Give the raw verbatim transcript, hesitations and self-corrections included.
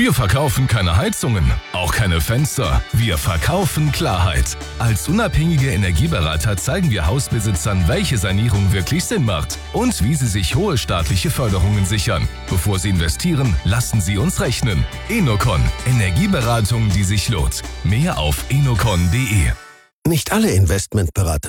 Wir verkaufen keine Heizungen, auch keine Fenster. Wir verkaufen Klarheit. Als unabhängige Energieberater zeigen wir Hausbesitzern, welche Sanierung wirklich Sinn macht und wie sie sich hohe staatliche Förderungen sichern. Bevor sie investieren, lassen Sie uns rechnen. Enocon. Energieberatung, die sich lohnt. Mehr auf enocon punkt de. Nicht alle Investmentberater